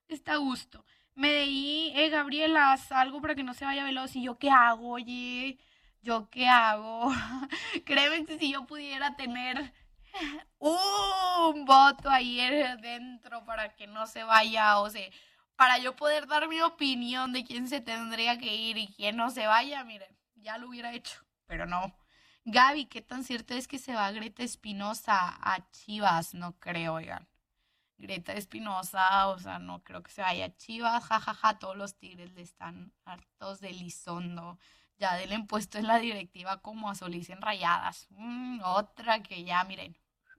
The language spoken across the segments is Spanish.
está a gusto. Me di, Gabriela, haz algo para que no se vaya veloz. ¿Y yo qué hago, oye? ¿Yo qué hago? Créeme que si yo pudiera tener un voto ahí dentro para que no se vaya, o sea, para yo poder dar mi opinión de quién se tendría que ir y quién no se vaya, miren, ya lo hubiera hecho, pero no. Gaby, ¿qué tan cierto es que se va Greta Espinosa a Chivas? No creo, oigan. Greta Espinosa, o sea, no creo que se vaya a Chivas, jajaja, todos los tigres le están hartos de Lizondo. Ya del impuesto en la directiva como a Solís en Rayadas. Otra que ya, miren,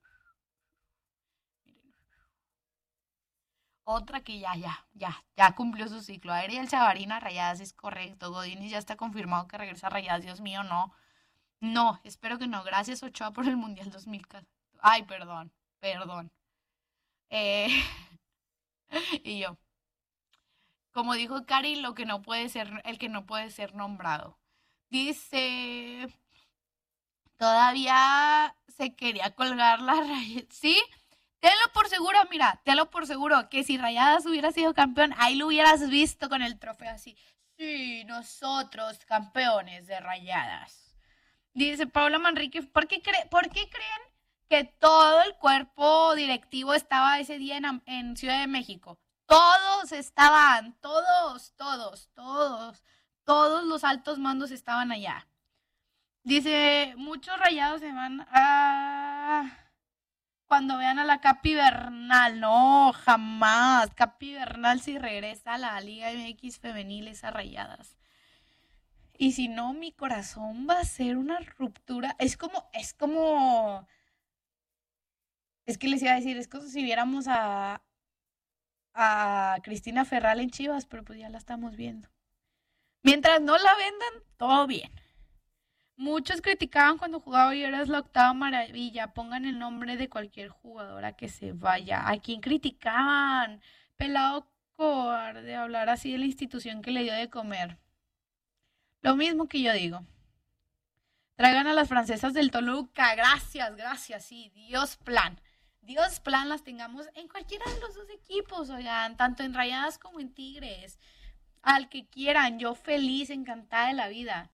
otra que ya cumplió su ciclo. Ariel Chavarina, Rayadas, es correcto. Godínez ya está confirmado que regresa a Rayadas. Dios mío, no. No, espero que no. Gracias, Ochoa, por el Mundial 2014. Ay, perdón. Eh, y yo, como dijo Cari, lo que no puede ser, el que no puede ser nombrado. Dice, todavía se quería colgar la raya. ¿Sí? Tenlo por seguro, mira, tenlo por seguro que si Rayadas hubiera sido campeón, ahí lo hubieras visto con el trofeo así. Sí, nosotros, campeones de Rayadas. Dice Paula Manrique, ¿por qué creen que todo el cuerpo directivo estaba ese día en Ciudad de México? Todos estaban, todos los altos mandos estaban allá. Dice, muchos Rayados se van a... Cuando vean a la Capi Bernal, no, jamás. Capi Bernal si regresa a la Liga MX femenil es a Rayadas. Y si no, mi corazón va a ser una ruptura. Es que les iba a decir, es como si viéramos a Cristina Ferral en Chivas, pero pues ya la estamos viendo. Mientras no la vendan, todo bien. Muchos criticaban cuando jugaba y eras la octava maravilla. Pongan el nombre de cualquier jugadora que se vaya. ¿A quién criticaban? Pelado cobarde hablar así de la institución que le dio de comer. Lo mismo que yo digo. Traigan a las francesas del Toluca. Gracias, sí. Dios plan las tengamos en cualquiera de los dos equipos, oigan, tanto en Rayadas como en Tigres. Al que quieran, yo feliz, encantada de la vida.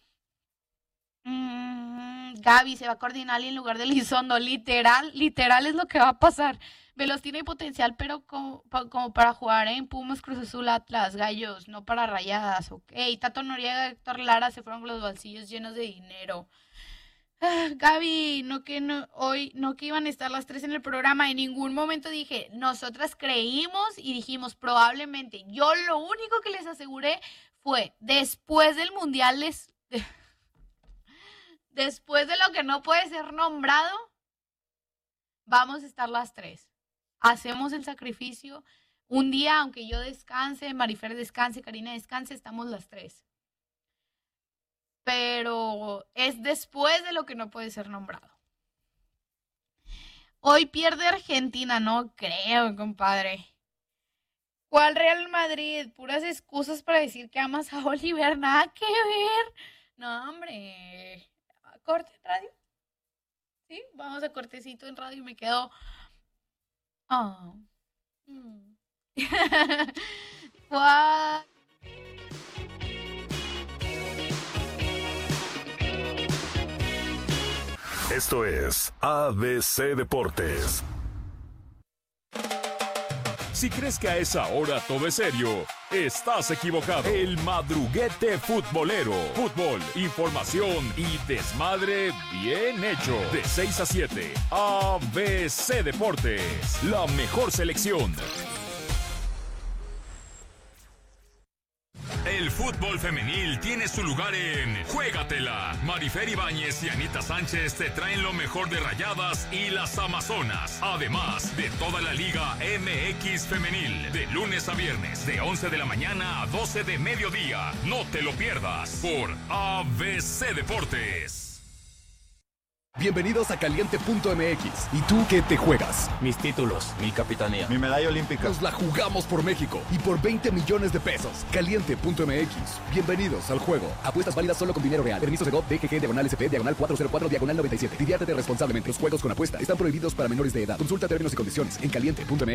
Gaby se va a coordinar en lugar de Lizondo. Literal es lo que va a pasar. Veloz tiene potencial, pero como para jugar en Pumas, Cruz Azul, Atlas, Gallos, no para Rayadas. Ok, Tato Noriega, Héctor Lara se fueron con los bolsillos llenos de dinero. Gaby, hoy no que iban a estar las tres en el programa. En ningún momento dije, nosotras creímos y dijimos probablemente. Yo lo único que les aseguré fue, después del Mundial después de lo que no puede ser nombrado, vamos a estar las tres. Hacemos el sacrificio. Un día, aunque yo descanse, Marifer descanse, Karina descanse, estamos las tres. Pero es después de lo que no puede ser nombrado. Hoy pierde Argentina, no creo, compadre. ¿Cuál Real Madrid? Puras excusas para decir que amas a Oliver, nada que ver. No, hombre. ¿Corte en radio? Sí, vamos a cortecito en radio y me quedo... Oh. ¿Cuál? Esto es ABC Deportes. Si crees que a esa hora todo es serio, estás equivocado. El madruguete futbolero. Fútbol, información y desmadre bien hecho. De 6 a 7, ABC Deportes. La mejor selección. El fútbol femenil tiene su lugar en Juégatela. Marifer Ibáñez y Anita Sánchez te traen lo mejor de Rayadas y las Amazonas. Además de toda la Liga MX femenil. De lunes a viernes, de 11 de la mañana a 12 de mediodía. No te lo pierdas por ABC Deportes. Bienvenidos a Caliente.mx. ¿Y tú qué te juegas? Mis títulos, mi capitanía, mi medalla olímpica. Nos la jugamos por México y por 20 millones de pesos. Caliente.mx. Bienvenidos al juego. Apuestas válidas solo con dinero real. Permiso de GOV, DGG, /SP, /404, /97. Diviértete responsablemente. Los juegos con apuesta están prohibidos para menores de edad. Consulta términos y condiciones en Caliente.mx.